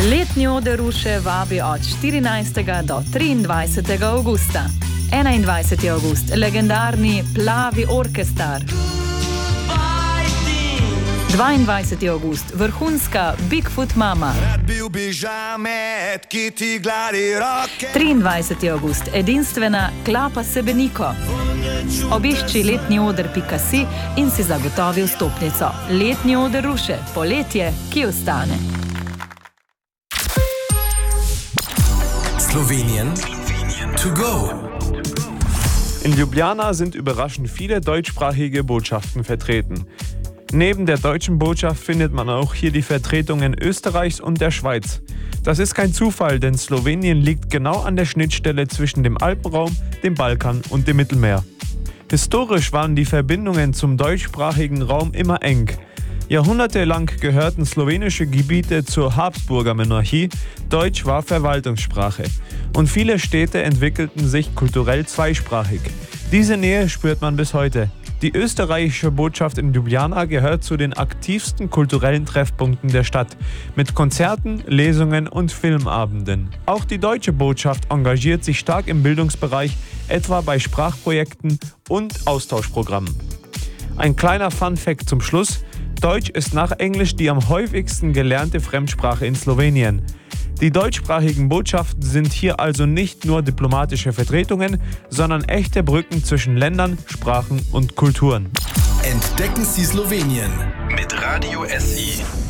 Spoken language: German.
Letnjo Deruše vabi od 14. do 23. augusta. 21. august, legendarni Plavi orkestar. 22. august, vrhunska Bigfoot Mama. 23. august, edinstvena Klapa Sebeniko. Obišči letnjioder.si in si zagotovi vstopnico. Letnji oder ruše, poletje, ki ostane. Slowenien to go. In Ljubljana sind überraschend viele deutschsprachige Botschaften vertreten. Neben der deutschen Botschaft findet man auch hier die Vertretungen Österreichs und der Schweiz. Das ist kein Zufall, denn Slowenien liegt genau an der Schnittstelle zwischen dem Alpenraum, dem Balkan und dem Mittelmeer. Historisch waren die Verbindungen zum deutschsprachigen Raum immer eng. Jahrhundertelang gehörten slowenische Gebiete zur Habsburger Monarchie, Deutsch war Verwaltungssprache. Und viele Städte entwickelten sich kulturell zweisprachig. Diese Nähe spürt man bis heute. Die österreichische Botschaft in Ljubljana gehört zu den aktivsten kulturellen Treffpunkten der Stadt, mit Konzerten, Lesungen und Filmabenden. Auch die deutsche Botschaft engagiert sich stark im Bildungsbereich, etwa bei Sprachprojekten und Austauschprogrammen. Ein kleiner Fun-Fact zum Schluss: Deutsch ist nach Englisch die am häufigsten gelernte Fremdsprache in Slowenien. Die deutschsprachigen Botschaften sind hier also nicht nur diplomatische Vertretungen, sondern echte Brücken zwischen Ländern, Sprachen und Kulturen. Entdecken Sie Slowenien mit Radio SI.